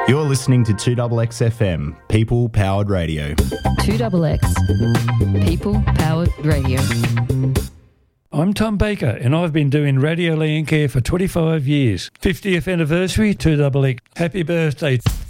You're listening to 2XX FM, People Powered Radio. 2XX, People Powered Radio. I'm Tom Baker, and I've been doing Radio Landcare for 25 years. 50th anniversary, 2XX. Happy birthday.